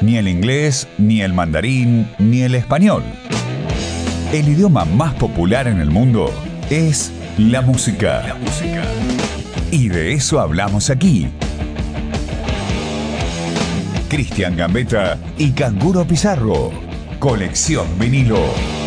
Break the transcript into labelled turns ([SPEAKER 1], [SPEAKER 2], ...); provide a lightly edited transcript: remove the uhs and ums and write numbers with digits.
[SPEAKER 1] Ni el inglés, ni el mandarín, ni el español. El idioma más popular en el mundo es la música. Y de eso hablamos aquí. Cristian Gambetta y Canguro Pizarro. Colección Vinilo.